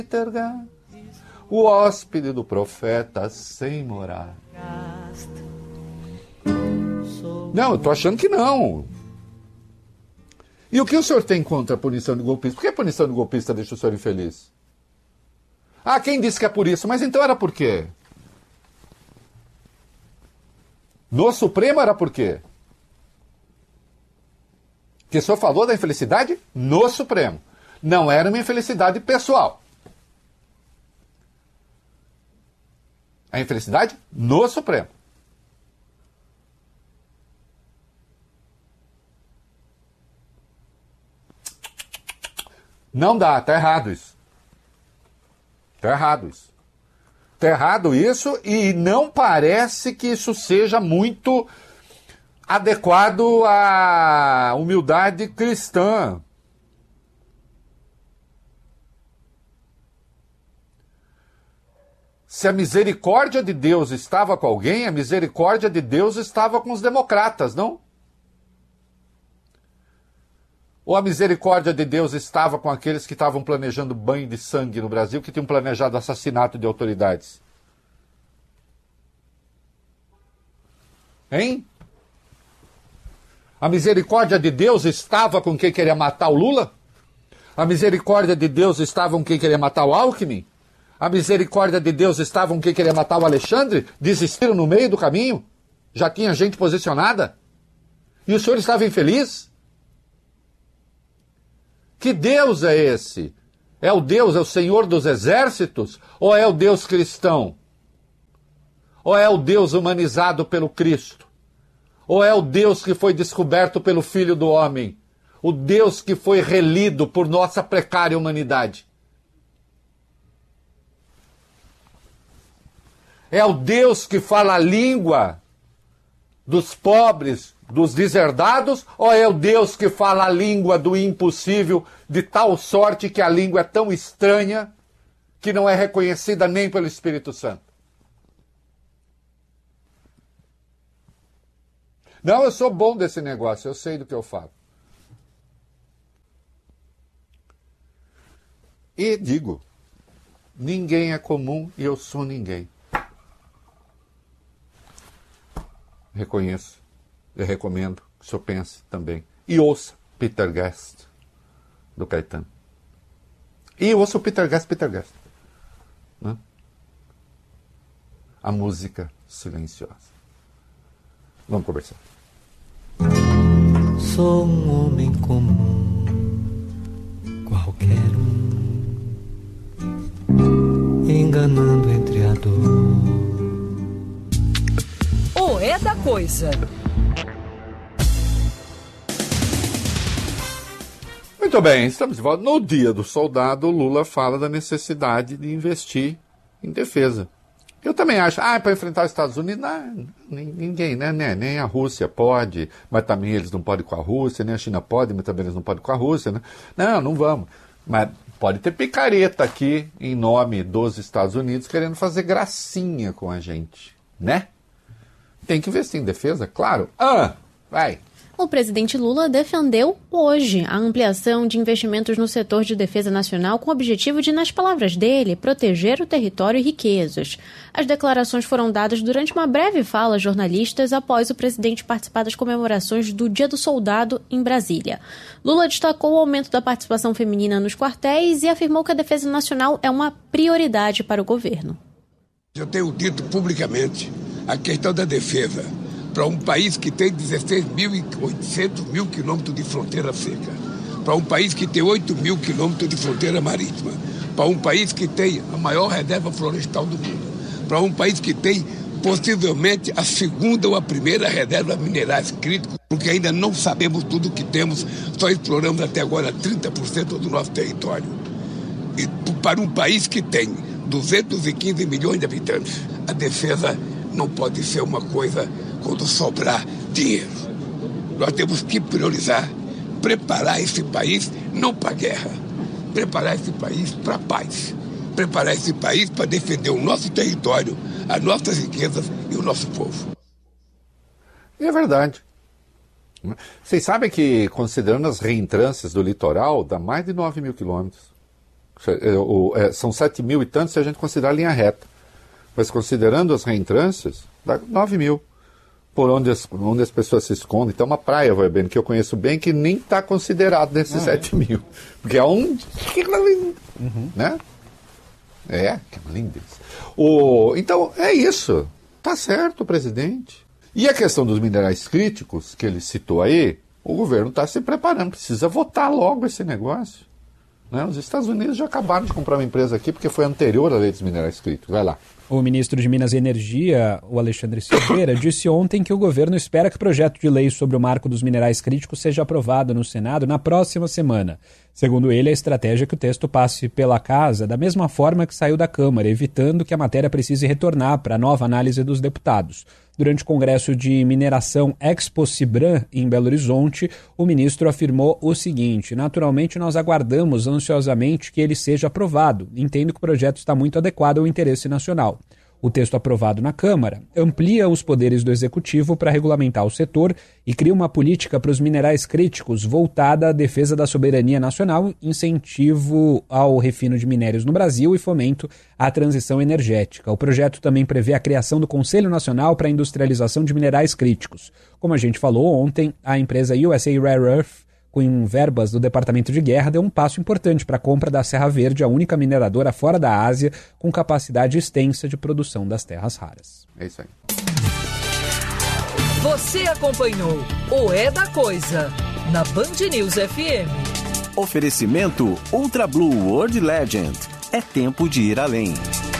Petergast, o hóspede do profeta sem morar. Não, eu tô achando que não. E o que o senhor tem contra a punição de golpista? Por que a punição de golpista deixa o senhor infeliz? Ah, quem disse que é por isso? Mas então era por quê? No Supremo era por quê? Que o senhor falou da infelicidade no Supremo. Não era uma infelicidade pessoal. A infelicidade no Supremo. Não dá, tá errado isso. Tá errado isso. Tá errado isso e não parece que isso seja muito adequado à humildade cristã. Se a misericórdia de Deus estava com alguém, a misericórdia de Deus estava com os democratas, não? Ou a misericórdia de Deus estava com aqueles que estavam planejando banho de sangue no Brasil, que tinham planejado assassinato de autoridades? Hein? A misericórdia de Deus estava com quem queria matar o Lula? A misericórdia de Deus estava com quem queria matar o Alckmin? A misericórdia de Deus estava com quem queria matar o Alexandre? Desistiram no meio do caminho? Já tinha gente posicionada? E o senhor estava infeliz? Que Deus é esse? É o Deus, é o Senhor dos exércitos? Ou é o Deus cristão? Ou é o Deus humanizado pelo Cristo? Ou é o Deus que foi descoberto pelo Filho do Homem? O Deus que foi relido por nossa precária humanidade? É o Deus que fala a língua dos pobres, dos deserdados, ou é o Deus que fala a língua do impossível, de tal sorte que a língua é tão estranha que não é reconhecida nem pelo Espírito Santo? Não, eu sou bom desse negócio, eu sei do que eu falo. E digo, ninguém é comum e eu sou ninguém. Reconheço. Eu recomendo que o senhor pense também. E ouça Petergast, do Caetano. E ouça o Petergast. Né? A música silenciosa. Vamos conversar. Sou um homem comum, qualquer um, enganando entre a dor. O É da Coisa. Muito bem, estamos de volta. No Dia do Soldado, o Lula fala da necessidade de investir em defesa. Eu também acho, para enfrentar os Estados Unidos, não, ninguém, né? Nem a Rússia pode, mas também eles não podem com a Rússia, nem a China pode, mas também eles não podem com a Rússia, né? Não vamos. Mas pode ter picareta aqui, em nome dos Estados Unidos, querendo fazer gracinha com a gente, né? Tem que investir em defesa, claro. Vai. O presidente Lula defendeu hoje a ampliação de investimentos no setor de defesa nacional com o objetivo de, nas palavras dele, proteger o território e riquezas. As declarações foram dadas durante uma breve fala a jornalistas após o presidente participar das comemorações do Dia do Soldado em Brasília. Lula destacou o aumento da participação feminina nos quartéis e afirmou que a defesa nacional é uma prioridade para o governo. Eu tenho dito publicamente a questão da defesa para um país que tem 16.800 quilômetros de fronteira seca, para um país que tem 8.000 quilômetros de fronteira marítima, para um país que tem a maior reserva florestal do mundo, para um país que tem possivelmente a segunda ou a primeira reserva minerais críticos, porque ainda não sabemos tudo o que temos, só exploramos até agora 30% do nosso território. E para um país que tem 215 milhões de habitantes, a defesa não pode ser uma coisa quando sobrar dinheiro. Nós temos que priorizar, preparar esse país não para a guerra, preparar esse país para a paz, preparar esse país para defender o nosso território, as nossas riquezas e o nosso povo. E é verdade. Vocês sabem que, considerando as reentrâncias do litoral, dá mais de 9.000 quilômetros. São 7 mil e tantos se a gente considerar a linha reta. Mas considerando as reentrâncias, dá 9 mil. Por onde as pessoas se escondem. Então, uma praia, vai bem, que eu conheço bem, que nem está considerado nesses 7 mil. Porque é um... Né? Que lindo isso. Então, é isso. Tá certo, presidente. E a questão dos minerais críticos, que ele citou aí, o governo está se preparando. Precisa votar logo esse negócio. Né? Os Estados Unidos já acabaram de comprar uma empresa aqui, porque foi anterior à lei dos minerais críticos. Vai lá. O ministro de Minas e Energia, o Alexandre Silveira, disse ontem que o governo espera que o projeto de lei sobre o marco dos minerais críticos seja aprovado no Senado na próxima semana. Segundo ele, a estratégia é que o texto passe pela Casa da mesma forma que saiu da Câmara, evitando que a matéria precise retornar para a nova análise dos deputados. Durante o Congresso de Mineração Expo Cibran, em Belo Horizonte, o ministro afirmou o seguinte: naturalmente nós aguardamos ansiosamente que ele seja aprovado. Entendo que o projeto está muito adequado ao interesse nacional. O texto aprovado na Câmara amplia os poderes do Executivo para regulamentar o setor e cria uma política para os minerais críticos voltada à defesa da soberania nacional, incentivo ao refino de minérios no Brasil e fomento à transição energética. O projeto também prevê a criação do Conselho Nacional para a Industrialização de Minerais Críticos. Como a gente falou ontem, a empresa USA Rare Earth, com verbas do Departamento de Guerra, deu um passo importante para a compra da Serra Verde, a única mineradora fora da Ásia com capacidade extensa de produção das terras raras. É isso aí. Você acompanhou o É da Coisa na Band News FM. Oferecimento Ultra Blue World Legend. É tempo de ir além.